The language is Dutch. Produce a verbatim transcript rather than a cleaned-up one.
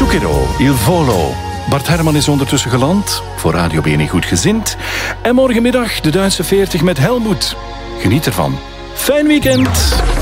Zucchero, Il Volo. Bart Herman is ondertussen geland, voor Radio B N Goedgezind. En morgenmiddag de Duitse veertig met Helmoet. Geniet ervan. Fijn weekend!